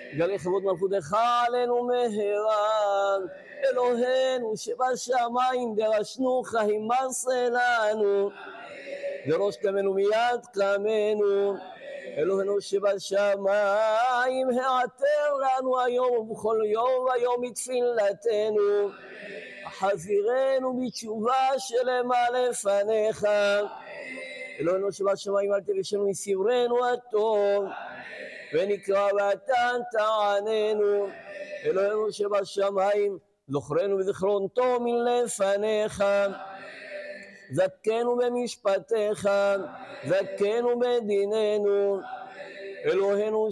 גלי כבוד מלכותך עלינו מהרה. אלוהינו שבשמיים דרשנוך הימסה לנו, דרוש קמנו מיד קמנו. אלוהינו שבשמיים העתר לנו היום ובכל יום ויום מתפילתנו, חזירנו בתשובה שלמה לפניך. אלוהינו שבשמיים אל תבשנו מסברנו הטוב, ונקרא ואתה תעננו. אלוהינו שבשמיים זוכרנו בזיכרון טוב מלפניך, זכנו במשפטיך, זכנו בדיננו. אלוהינו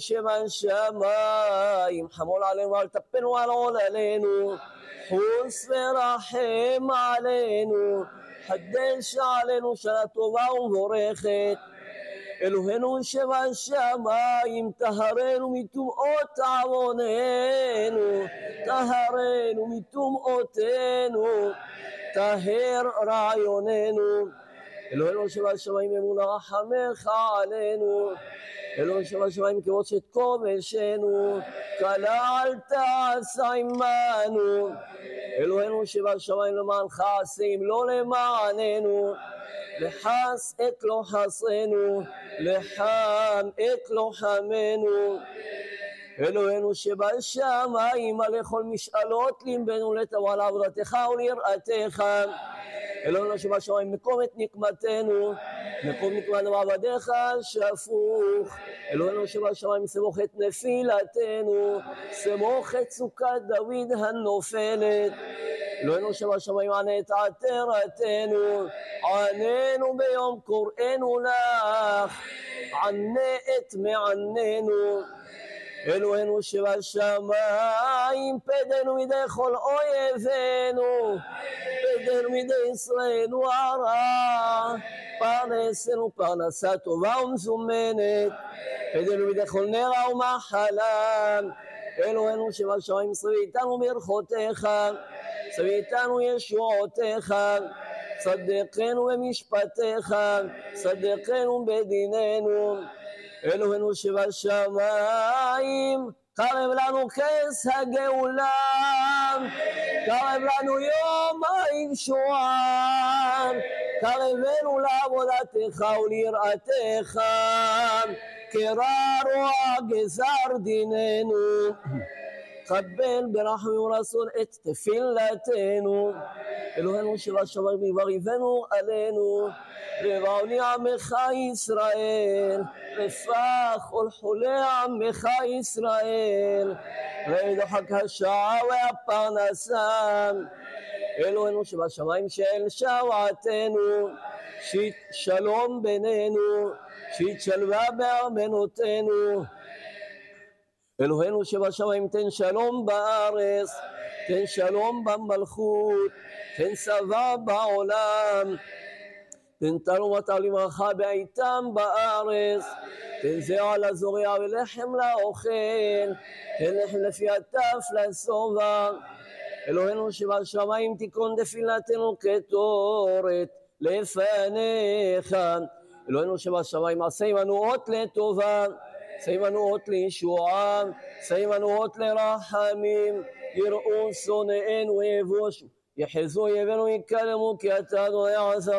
שבשמיים חמול עלינו אל תפנו על עוללינו, חוס ורחם עלינו, חדש עלינו שנה טובה ומבורכת. אלוהינו שבשמיים טהרנו מטומאות עווננו, טהרנו מטומאותינו, טהר רעיוננו. אלוהינו שבשמיים אמונה רחמך עלינו. אלוהינו שבשמיים כבושת כובשנו, כלה אל תעשה עמנו. אלוהינו שבשמיים למענך עשה אם לא למעננו, לחס את לא חסנו, לחם את לא חמנו. אלוהינו שבשמיים מלא כל משאלות ליבנו לטובה לעבודתך וליראתך. אלוהינו שבשמיים מקום את נקמתנו, מקום נקמתנו בעבדיך שפוך. אלוהינו שבשמיים סמוך את נפילתנו, סמוך את סוכת דוד הנופלת. אלוהינו שבשמיים ענה את עתרתנו, עננו ביום קוראנו לך, ענה את מעננו. אלוהינו שבשמיים פדנו מידי כל אויבינו, פדנו מידי ישראלנו הרע, פרנסנו פרנסה טובה ומזומנת, פדנו מידי כל נרע ומחלה. אלוהינו שבשמיים סבי איתנו ברכותיך, סבי איתנו ישועותיך, צדקנו במשפטיך, צדקנו בדיננו. אלוהינו שבשמיים קרב לנו כס הגאולה, קרב לנו יום הישועה, קרבנו לעבודתך וליראתך, קרא רוע גזר דיננו. קבל ברחמים ורצון את תפילתנו. אלוהינו שבשמיים יברכנו עלינו, לבעוני עמך ישראל, רפח כל חולי עמך ישראל, ודוחק השעה והפרנסה. אלוהינו שבשמיים שאל שוועתנו, שית שלום בינינו, שית שלווה בארמנותינו. אלוהינו שבשמיים תן שלום בארץ, תן שלום במלכות, תן צבא בעולם, תן תרומת לברכה בעיתם בארץ, תן זרע לזורע ולחם לאוכל, תן לחם לפי הטף לשובע. אלוהינו שבשמיים תיקון תפילתנו כתורת לפניך. אלוהינו שבשמיים עשה עמנו אות לטובה, עשה עמנו אות לישועה, עשה עמנו אות לרחמים. יראו שונאינו ויבושו, יחזו אויבינו יקלמו, כי אתה אדוני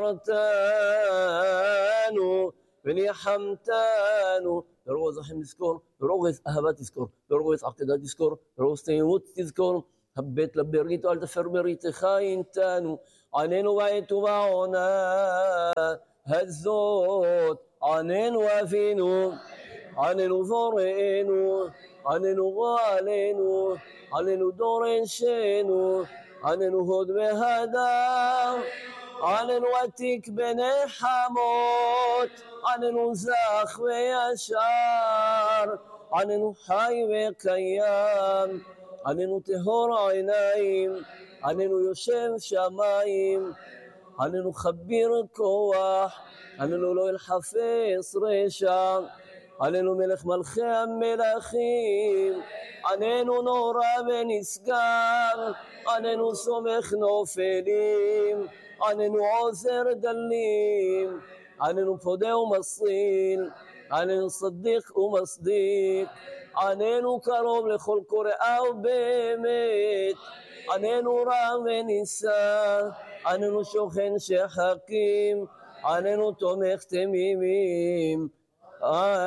עזרתנו וניחמתנו. דרוגז רחם תזכור, דרוגז אהבה תזכור, דרוגז עקדה תזכור, דרוגז תמימות תזכור. הבט לברית ואל תפר בריתך איתנו. עננו בעת ובעונה הזאת, עננו אבינו, עננו בוראנו, עננו גואלנו, עננו דורשנו, עננו הוד והדר, עננו עתיק בנחמות, עננו זך וישר, עננו חי וקיים, עננו טהור העיניים, עננו יושב שמיים, עננו חביר כוח, עננו לא ילחפש רשע, עננו מלך מלכי המלכים, עננו נורא ונשגב, עננו סומך נופלים, עננו עוזר דלים, עננו פודה ומסריל, עננו צדיק ומצדיק, עננו קרוב לכל קוראיו באמת, עננו רם ונישא, עננו שוכן שחקים, עננו תומך תמימים,